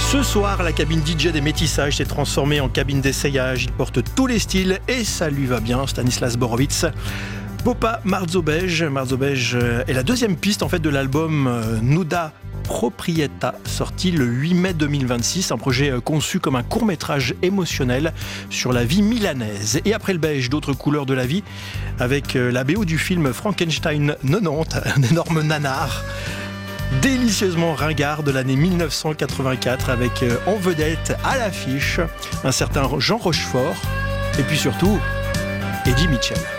Ce soir, la cabine DJ des Métissages s'est transformée en cabine d'essayage. Il porte tous les styles et ça lui va bien, Stanislas Borowicz. Popa Marzobej est la deuxième piste en fait de l'album Nuda Proprieta, sorti le 8 mai 2026, un projet conçu comme un court-métrage émotionnel sur la vie milanaise. Et après le beige, d'autres couleurs de la vie, avec la BO du film Frankenstein 90, un énorme nanar délicieusement ringard de l'année 1984, avec en vedette à l'affiche un certain Jean Rochefort et puis surtout Eddie Mitchell.